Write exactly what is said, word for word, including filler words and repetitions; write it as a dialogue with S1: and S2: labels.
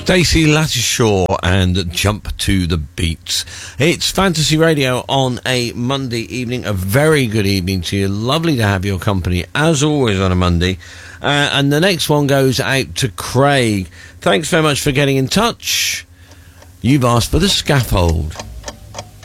S1: Stacey Lattishaw and Jump to the Beats. It's Fantasy Radio on a Monday evening. A very good evening to you. Lovely to have your company, as always, on a Monday. Uh, and the next one goes out to Craig. Thanks very much for getting in touch. You've asked for The Scaffold.